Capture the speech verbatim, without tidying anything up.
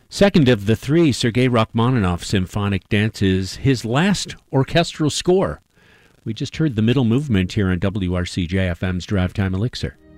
Second of the three, Sergei Rachmaninoff Symphonic Dance is his last orchestral score. We just heard the middle movement here on W R C J F M's Drive Time Elixir.